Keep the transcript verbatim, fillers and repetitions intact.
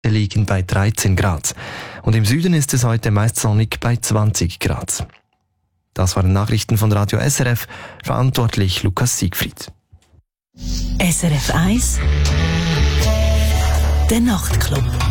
liegen bei dreizehn Grad. Und im Süden ist es heute meist sonnig bei zwanzig Grad. Das waren Nachrichten von Radio S R F, verantwortlich Lukas Siegfried. S R F eins, der Nachtclub.